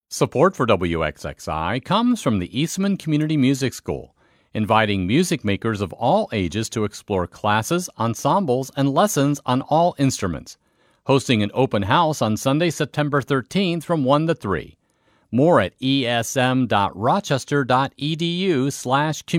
Support for WXXI comes from the Eastman Community Music School, inviting music makers of all ages to explore classes, ensembles, and lessons on all instruments. Hosting an open house on Sunday, September 13th from 1 to 3. More at esm.rochester.edu/community.